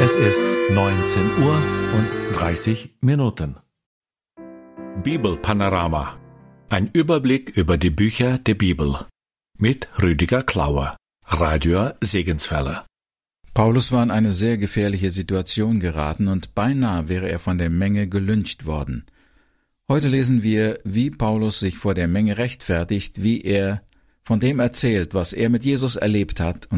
Es ist 19 Uhr und 30 Minuten. Bibelpanorama. Ein Überblick über die Bücher der Bibel. Mit Rüdiger Klauer, Radio Segenswelle. Paulus war in eine sehr gefährliche Situation geraten und beinahe wäre er von der Menge gelyncht worden. Heute lesen wir, wie Paulus sich vor der Menge rechtfertigt, wie er von dem erzählt, was er mit Jesus erlebt hat